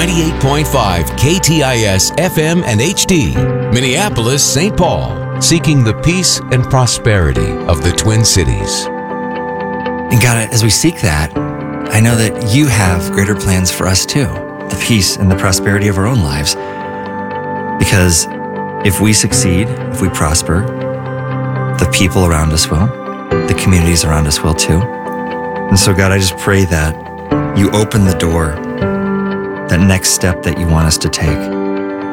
98.5 KTIS FM and HD, Minneapolis, St. Paul, seeking the peace and prosperity of the Twin Cities. And God, as we seek that, I know that you have greater plans for us too, the peace and the prosperity of our own lives. Because if we succeed, if we prosper, the people around us will, the communities around us will too. And so God, I just pray that you open the door, that next step that you want us to take.